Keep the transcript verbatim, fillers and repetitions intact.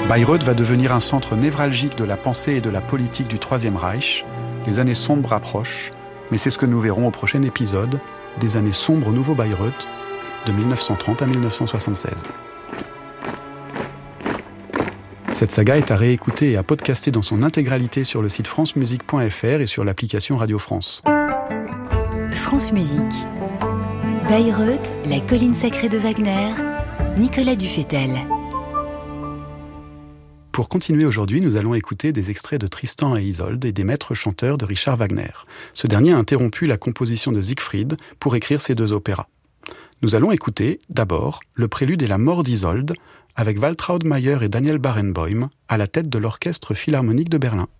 Bayreuth va devenir un centre névralgique de la pensée et de la politique du Troisième Reich. Les années sombres approchent, mais c'est ce que nous verrons au prochain épisode des années sombres au Nouveau Bayreuth, de mille neuf cent trente à mille neuf cent soixante-seize. Cette saga est à réécouter et à podcaster dans son intégralité sur le site france musique point f r et sur l'application Radio France. France Musique. Bayreuth, la colline sacrée de Wagner, Nicolas Dufetel. Pour continuer aujourd'hui, nous allons écouter des extraits de Tristan et Isolde et des maîtres chanteurs de Richard Wagner. Ce dernier a interrompu la composition de Siegfried pour écrire ces deux opéras. Nous allons écouter, d'abord, le prélude et la mort d'Isolde, avec Waltraud Mayer et Daniel Barenboim à la tête de l'Orchestre Philharmonique de Berlin.